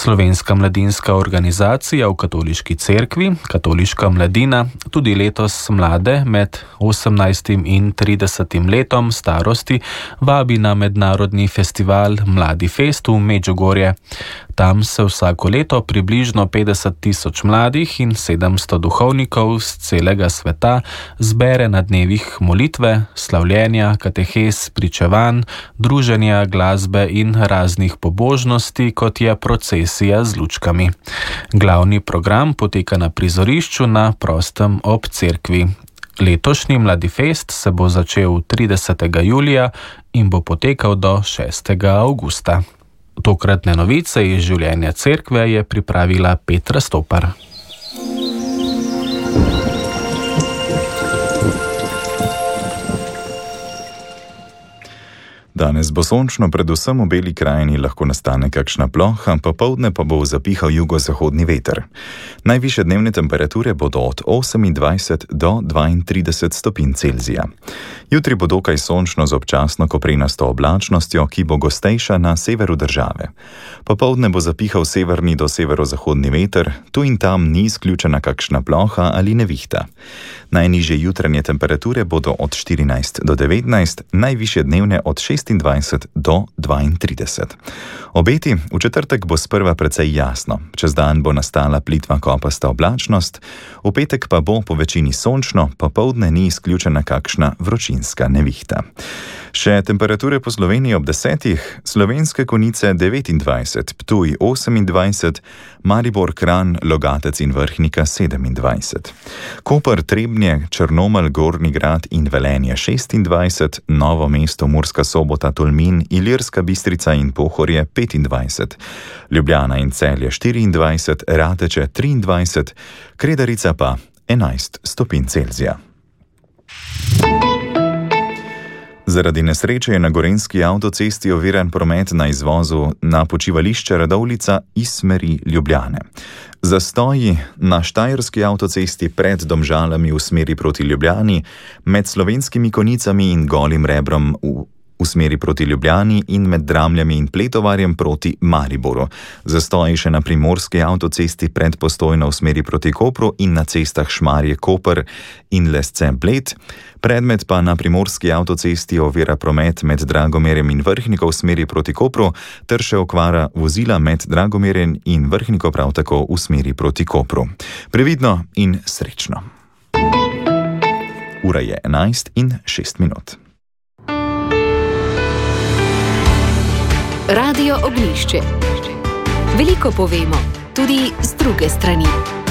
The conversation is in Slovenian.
Slovenska mladinska organizacija v Katoliški cerkvi, Katoliška mladina, tudi letos mlade med 18 in 30 letom starosti vabi na mednarodni festival Mladi Fest v Medžugorje. Tam se vsako leto približno 50.000 mladih in 700 duhovnikov z celega sveta zbere na dnevih molitve, slavljenja, katehes, pričevanj, druženja, glasbe in raznih pobožnosti, kot je procesija z lučkami. Glavni program poteka na prizorišču na prostem ob cerkvi. Letošnji Mladi Fest se bo začel 30. julija in bo potekal do 6. avgusta. Tokratne novice iz življenja cerkve je pripravila Petra Stopar. Danes bo sončno, predvsem v Beli krajini lahko nastane kakšna ploha, popoldne pa bo zapihal jugozahodni veter. Najvišje dnevne temperature bodo od 28 do 32 stopinj Celzija. Jutri bo dokaj sončno z občasno koprenasto oblačnostjo, ki bo gostejša na severu države. Popoldne bo zapihal severni do severozahodni veter, tu in tam ni izključena kakšna ploha ali nevihta. Najnižje jutranje temperature bodo od 14 do 19, najvišje dnevne od 26 do 32. Obeti: v četrtek bo sprva precej jasno, čez dan bo nastala plitva kopasta oblačnost, v petek pa bo po večini sončno, popoldne ni izključena kakšna vročinska nevihta. Še temperature po Sloveniji ob 10, Slovenske Konjice 29, Ptuj 28, Maribor, Kranj, Logatec in Vrhnika 27. Koper, Trebnje, Črnomelj, Gornji Grad in Velenje 26, Novo mesto, Murska Sobota, Tolmin, Ilirska Bistrica in Pohorje 25, Ljubljana in Celje 24, Rateče 23, Kredarica pa 11 stopinj Celzija. Zaradi nesreče je na gorenjski avtocesti oviran promet na izvozu na počivališče Radovljica iz smeri Ljubljane. Zastoji na štajerski avtocesti pred Domžalami v smeri proti Ljubljani, med Slovenskimi Konjicami in Golim Rebrom v smeri proti Ljubljani in med Dramljami in Pletovarjem proti Mariboru. Zastoji še na primorski avtocesti pred Postojno v smeri proti Kopru in na cestah Šmarje-Koper in Lesce-Bled. Predmet pa na primorski avtocesti ovira promet med Dragomerjem in Vrhniko v smeri proti Kopru, ter še okvara vozila med Dragomerjem in Vrhniko prav tako v smeri proti Kopru. Previdno in srečno. Ura je 11:06. Radio Ognjišče. Veliko povemo, tudi z druge strani.